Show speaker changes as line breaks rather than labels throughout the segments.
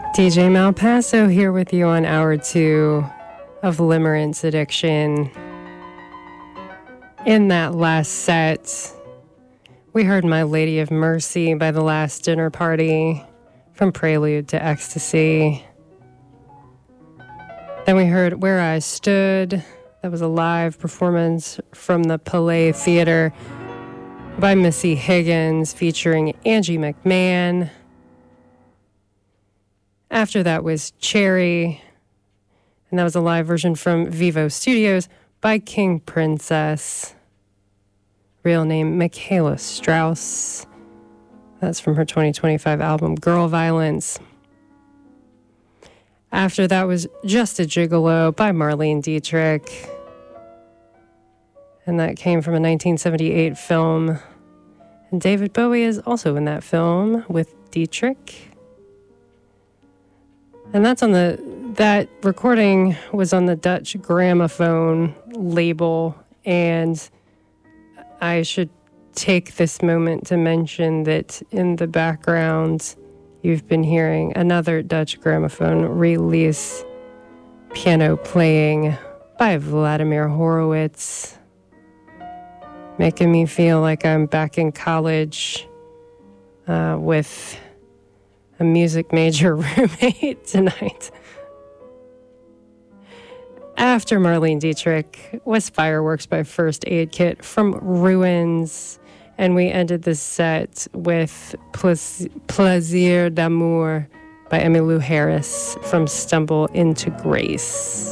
DJ Malpaso here with you on hour 2 of Limerence Addiction. In that last set, we heard My Lady of Mercy by The Last Dinner Party from Prelude to Ecstasy. Then we heard Where I Stood. That was a live performance from the Palais Theater by Missy Higgins featuring Angie McMahon. After that was Cherry, and that was a live version from Vivo Studios by King Princess. Real name, Michaela Strauss. That's from her 2025 album, Girl Violence. After that was Just a Gigolo by Marlene Dietrich. And that came from a 1978 film. And David Bowie is also in that film with Dietrich. And that recording was on the Dutch Gramophone label. And I should take this moment to mention that in the background, you've been hearing another Dutch Gramophone release, piano playing by Vladimir Horowitz, making me feel like I'm back in college with a music major roommate tonight. After Marlene Dietrich was Fireworks by First Aid Kit from Ruins. And we ended the set with Plaisir d'amour by Emmylou Harris from Stumble into Grace.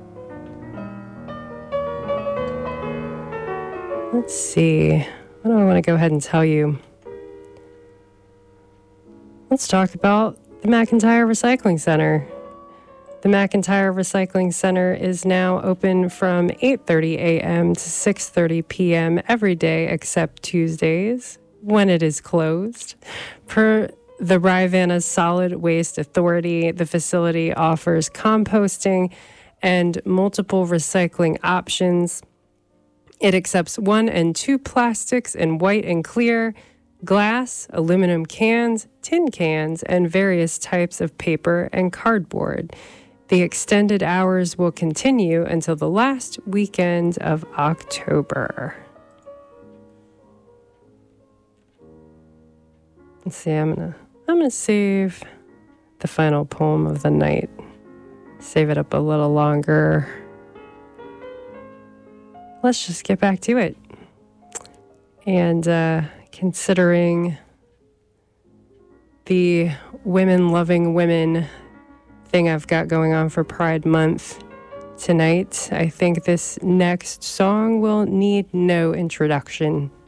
Let's see. What do I want to go ahead and tell you? Let's talk about the McIntyre Recycling Center. The McIntyre Recycling Center is now open from 8:30 a.m. to 6:30 p.m. every day except Tuesdays, when it is closed. Per the Rivanna Solid Waste Authority, the facility offers composting and multiple recycling options. It accepts 1 and 2 plastics in white and clear, glass, aluminum cans, tin cans, and various types of paper and cardboard. The extended hours will continue until the last weekend of October. Let's see, I'm gonna save the final poem of the night. Save it up a little longer. Let's just get back to it. And considering the women-loving women thing I've got going on for Pride Month tonight, I think this next song will need no introduction.